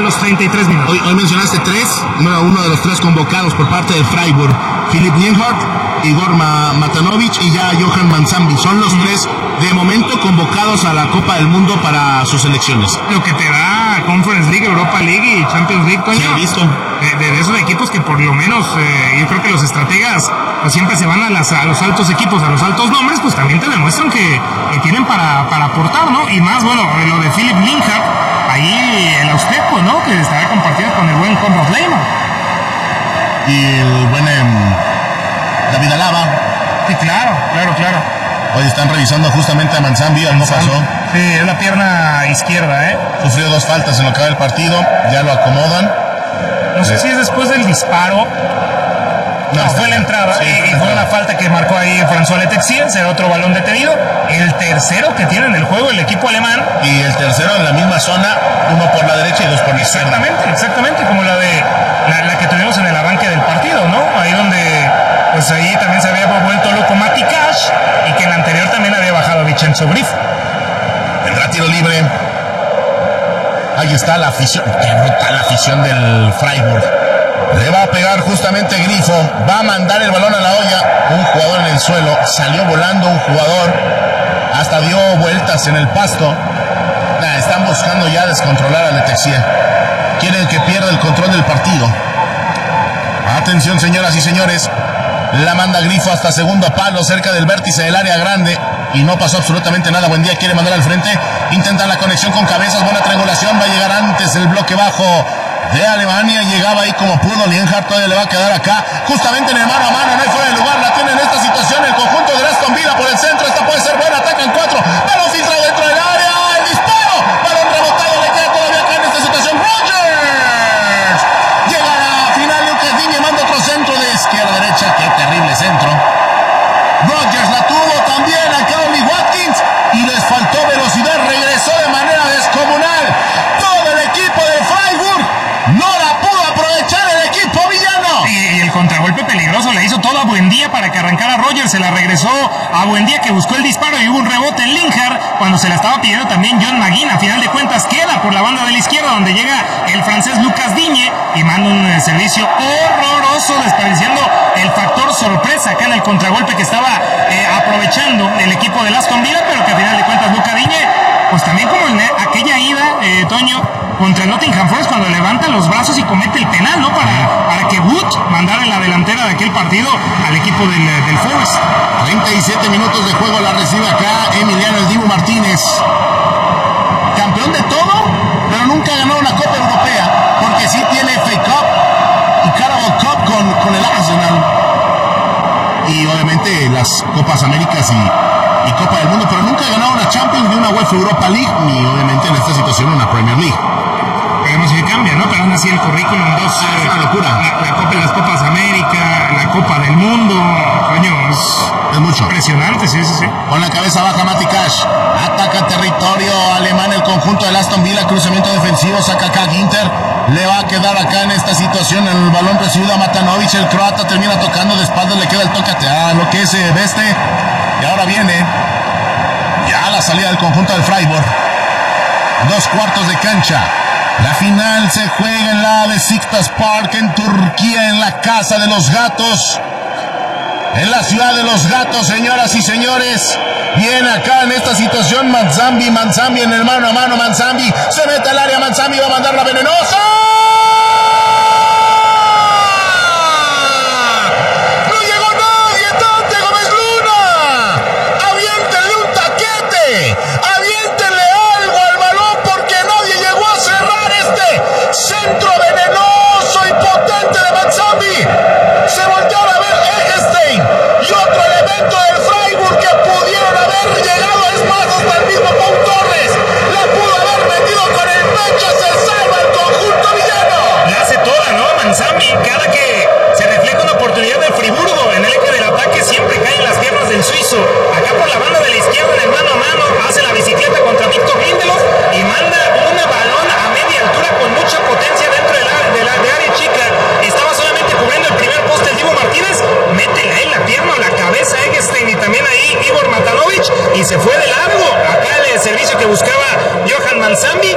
los 33 minutos. Hoy mencionaste tres, uno de los tres convocados por parte del Freiburg, Philipp Lienhardt, Igor Matanovic y ya Johan Manzambi. Son los tres de momento convocados a la Copa del Mundo para sus selecciones. Lo que te da Conference League, Europa League y Champions League, coño. Se ha visto. De esos equipos que por lo menos yo creo que los estrategas pues siempre se van a los altos equipos, a los altos nombres, pues también te demuestran que tienen para aportar, ¿no? Y más, bueno, lo de Philipp Lienhardt, ahí el austeco, ¿no? Que estará compartido con el buen Conrad Lehmann. Y el buen David Alaba. Sí, claro. Hoy están revisando justamente a Manzambi, no pasó. Sí, es la pierna izquierda, Sufrió 2 faltas en lo que va del partido, ya lo acomodan. No sé si es después del disparo. No, fue la entrada, sí, y fue una falta que marcó ahí François Letexien, será otro balón detenido. El tercero que tiene en el juego el equipo alemán. Y el tercero en la misma zona, uno por la derecha y 2 por la izquierda. Exactamente, como la que tuvimos en el arranque del partido, ¿no? Ahí donde, pues ahí también se había vuelto loco Mati Cash, y que en la anterior también había bajado Vincenzo Grifo. Tendrá tiro libre. Ahí está la afición, qué brutal la afición del Freiburg. Le va a pegar justamente Grifo, va a mandar el balón a la olla, un jugador en el suelo, salió volando un jugador, hasta dio vueltas en el pasto. Están buscando ya descontrolar a Letexien, quieren que pierda el control del partido. Atención, señoras y señores, la manda Grifo hasta segundo palo, cerca del vértice del área grande, y no pasó absolutamente nada. Buendia quiere mandar al frente, intentan la conexión con cabezas, buena triangulación, va a llegar antes el bloque bajo de Alemania, llegaba ahí como pudo. Lienhardt todavía le va a quedar acá, justamente en el mano a mano, no hay fuera de lugar, la tiene en esta situación el conjunto de Aston Villa por el centro, esta puede ser buena, atacan 4, balón filtrado dentro del área, el disparo, balón rebotado, le queda todavía acá en esta situación, Rodgers, llega a la final, Lucas Digne manda otro centro de izquierda a derecha, qué terrible centro, Rodgers la tuvo también acá Oli Watkins, y les faltó velocidad, regresó de manera descomunal, todo el equipo del Freiburg no la pudo aprovechar el equipo villano. Y el contragolpe peligroso le hizo todo a Buendía para que arrancara Rodgers, se la regresó a Buendía que buscó el disparo y hubo un rebote en Lienhardt cuando se la estaba pidiendo también John McGinn. A final de cuentas queda por la banda de la izquierda donde llega el francés Lucas Digne y manda un servicio horroroso desperdiciando el factor sorpresa acá en el contragolpe que estaba aprovechando el equipo de Aston Villa, pero que a final de cuentas Lucas Digne, pues también como en aquella ida, Toño, contra el Nottingham Forest cuando levanta los brazos y comete el penal, ¿no? Para que Wood mandara en la delantera de aquel partido al equipo del Forest. 37 minutos de juego, la recibe acá Emiliano El Dibu Martínez. Campeón de todo, pero nunca ganó una Copa Europea, porque sí tiene FA Cup y Carabao Cup con el Arsenal. Y obviamente las Copas Américas y Copa del Mundo, pero nunca ha ganado una Champions ni una UEFA Europa League, ni obviamente en esta situación una Premier League. Veremos si cambia, ¿no? Pero aún así el currículum, es una locura. Las Copas América, la Copa del Mundo, coño, es mucho. Impresionante, sí. Con la cabeza baja Mati Cash, ataca territorio alemán el conjunto del Aston Villa, cruzamiento defensivo, saca acá Ginter, le va a quedar acá en esta situación el balón recibido a Matanovic, el croata termina tocando de espaldas, le queda el toque a lo que es Beste, y ahora viene ya la salida del conjunto del Freiburg, 2 cuartos de cancha. La final se juega en la Besiktas Park en Turquía, en la casa de los gatos, en la ciudad de los gatos, señoras y señores. Viene acá en esta situación Manzambi en el mano a mano, Manzambi se mete al área, Manzambi va a mandar la venenosa.